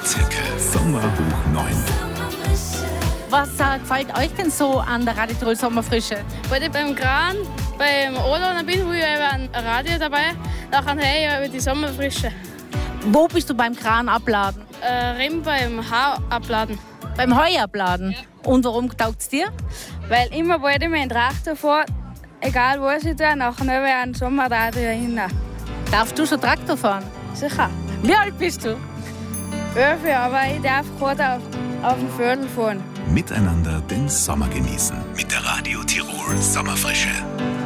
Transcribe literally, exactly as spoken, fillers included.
Bezirke. Sommer hoch neun. Was äh, gefällt euch denn so an der Radio Tirol Sommerfrische? Weil ich beim Kran, beim Anladen bin, habe ich ein Radio dabei. Dann höre ich die Sommerfrische. Wo bist du beim Kran abladen? Äh, Rimm beim Haar abladen. Beim Heu abladen? Ja. Und warum taugt es dir? Weil immer, wo ich mit dem Traktor fahre, egal wo ich tue, nachher habe ich ein Sommerradio hin. Darfst du schon Traktor fahren? Sicher. Wie alt bist du? Elf, aber ich darf gerade auf, auf dem Viertel fahren. Miteinander den Sommer genießen. Mit der Radio Tirol Sommerfrische.